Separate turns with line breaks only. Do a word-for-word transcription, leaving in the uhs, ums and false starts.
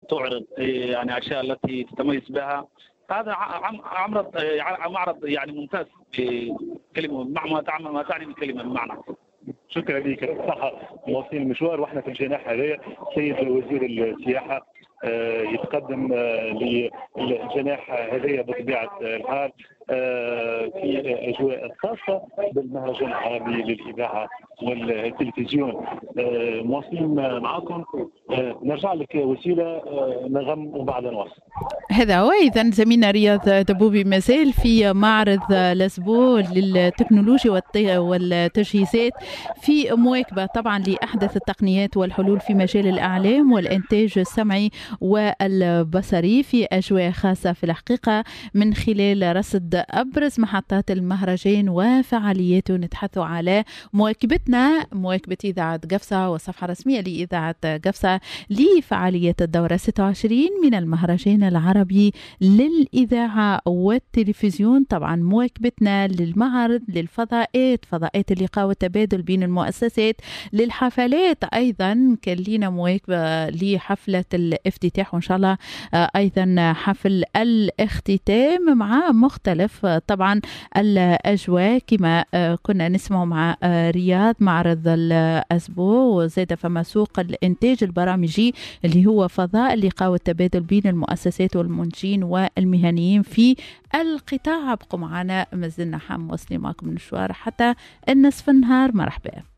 تعرض يعني أشياء التي تتميز بها. هذا عمرض معرض يعني ممتاز بكلمة مع ما تعني الكلمة بمعنى.
شكرا لك. صح مواصلين المشوار واحنا في الجناح هذا. سيد وزير السياحة يتقدم للجناح هذايا بطبيعة الحال في أجواء خاصة بالمهرجان العربي للإذاعة والتلفزيون. مواصلين معكم، نرجع لك وسيلة نغم وبعد نواصل.
هذا هو. إذن زميلنا رياض دبوبي مازال في معرض لاسبو للتكنولوجيا والتجهيزات في مواكبة طبعا لأحدث التقنيات والحلول في مجال الإعلام والإنتاج السمعي والبصري في أجواء خاصة في الحقيقة من خلال رصد أبرز محطات المهرجان وفعالياته. نتحدث على مواكبتنا مواكبة إذاعة قفصة والصفحة الرسمية لإذاعة قفصة لفعاليات الدورة ستة وعشرين من المهرجان العربي للإذاعة والتلفزيون. طبعا مواكبتنا للمعرض، للفضاءات، فضاءات اللقاء والتبادل بين المؤسسات، للحفلات أيضا كان لنا مواكبة لحفلة الافتتاح وإن شاء الله أيضا حفل الاختتام مع مختلف طبعا الأجواء كما كنا نسمع مع رياض. معرض الأسبوع وزاد فما سوق الإنتاج البرامجي اللي هو فضاء اللقاء والتبادل بين المؤسسات والمنتجين والمهنيين في القطاع. ابقوا معنا، ما زلنا حمواصلين معكم المشوار حتى النصف النهار. مرحبا.